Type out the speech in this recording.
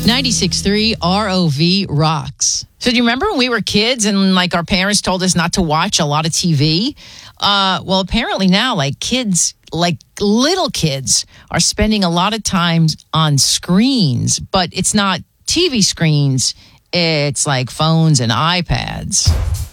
96.3 ROV rocks. So do you remember when we were kids and like our parents told us not to watch a lot of TV? Well, apparently now like kids, like little kids are spending a lot of time on screens, but it's not TV screens. It's like phones and iPads.